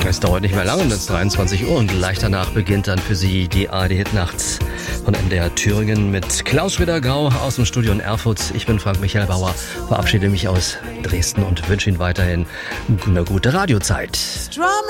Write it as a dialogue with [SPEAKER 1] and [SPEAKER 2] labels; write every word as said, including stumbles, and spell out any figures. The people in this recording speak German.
[SPEAKER 1] Es dauert nicht mehr lange, dann ist dreiundzwanzig Uhr und gleich danach beginnt dann für Sie die A R D-Hit-Nacht von N D R Thüringen mit Klaus Schwitter-Gau aus dem Studio in Erfurt. Ich bin Frank-Michael Bauer, verabschiede mich aus Dresden und wünsche Ihnen weiterhin eine gute Radiozeit.